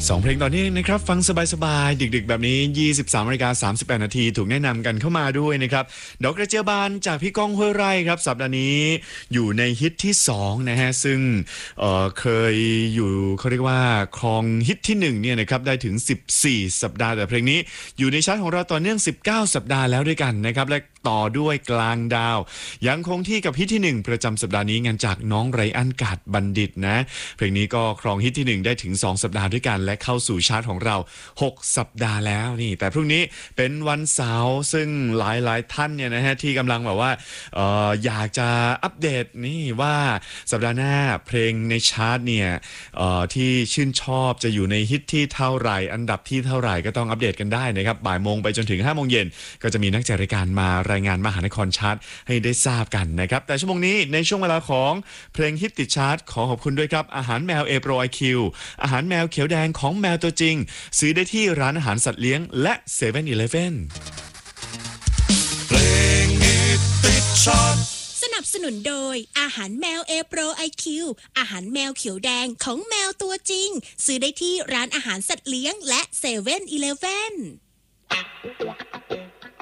2เพลงต่อเนื่องนะครับฟังสบายๆดึกๆแบบนี้ 23:38 นาทีถูกแนะนำกันเข้ามาด้วยนะครับดอกกระเจียวบานจากพี่ก้องห้วยไร่ครับสัปดาห์นี้อยู่ในฮิตที่2นะฮะซึ่งเคยอยู่เขาเรียกว่าครองฮิตที่1เนี่ยนะครับได้ถึง14สัปดาห์แต่เพลงนี้อยู่ในชาร์ตของเราต่อเนื่อง19สัปดาห์แล้วด้วยกันนะครับและต่อด้วยกลางดาวยังคงที่กับฮิตที่1ประจำสัปดาห์นี้งานจากน้องไรอันกาดบัณฑิตนะเพลงนี้ก็ครองฮิตที่1ได้ถึง2สัปดาห์ด้วยกันและเข้าสู่ชาร์ตของเรา6สัปดาห์แล้วนี่แต่พรุ่งนี้เป็นวันเสาร์ซึ่งหลายๆท่านเนี่ยนะฮะที่กำลังแบบว่าอยากจะอัปเดตนี่ว่าสัปดาห์หน้าเพลงในชาร์ตเนี่ยที่ชื่นชอบจะอยู่ในฮิตที่เท่าไหร่อันดับที่เท่าไหร่ก็ต้องอัปเดตกันได้นะครับบ่ายโมงไปจนถึง5โมงเย็นก็จะมีนักจัดรายการมารายงานมหานครชาร์ตให้ได้ทราบกันนะครับแต่ชั่วโมงนี้ในช่วงเวลาของเพลงฮิตติดชาร์ตขอขอบคุณด้วยครับอาหารแมวเอโปรไอคิวอาหารแมวเขียวแดงของแมวตัวจริงซื้อได้ที่ร้านอาหารสัตว์เลี้ยงและ7-Eleven เพลงฮิตติดชาร์ตสนับสนุนโดยอาหารแมวเอโปรไอคิวอาหารแมวเขียวแดงของแมวตัวจริงซื้อได้ที่ร้านอาหารสัตว์เลี้ยงและ7-Eleven